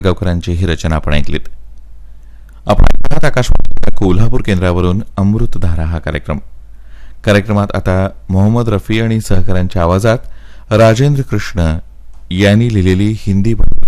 गावकरांची ही रचना आपण ऐकलीत. आपण ऐकत आकाशवाणीच्या कोल्हापूर केंद्रावरून अमृतधारा हा कार्यक्रमात आता मोहम्मद रफी आणि सहकाऱ्यांच्या आवाजात राजेंद्र कृष्ण यांनी लिहिलेली हिंदी